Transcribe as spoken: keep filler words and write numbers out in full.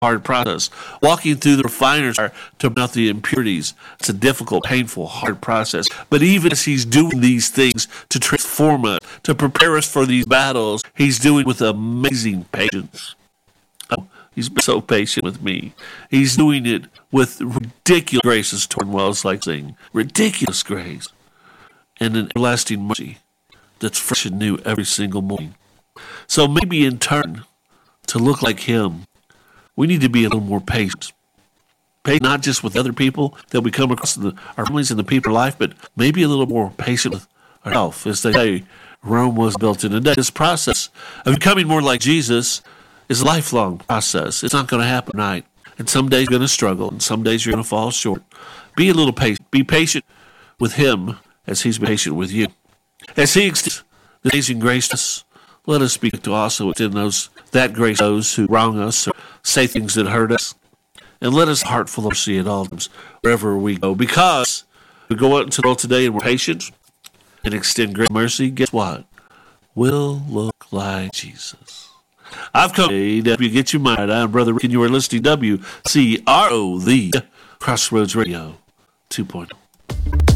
hard process. Walking through the refiner's fire to burn out the impurities. It's a difficult, painful, hard process. But even as he's doing these things to transform us, to prepare us for these battles, he's doing it with amazing patience. Oh, he's been so patient with me. He's doing it with ridiculous grace, as Tornwell's like saying. Ridiculous grace. And an everlasting mercy that's fresh and new every single morning. So maybe in turn, to look like him, we need to be a little more patient. Patient not just with other people that we come across in the, our families and the people of life, but maybe a little more patient with ourselves. As they say, Rome was built in a day. This process of becoming more like Jesus is a lifelong process. It's not going to happen overnight. And some days you're going to struggle, and some days you're going to fall short. Be a little patient. Be patient with him as he's been patient with you. As he extends the amazing grace to us, let us be to also extend those, that grace to those who wrong us or say things that hurt us. And let us heart full of mercy at all times, wherever we go. Because we go out into the world today and we're patient and extend great mercy, guess what? We'll look like Jesus. I've come to W Get You Mind. I'm Brother Rick, and you are listening to W C R O, the Crossroads Radio two point oh.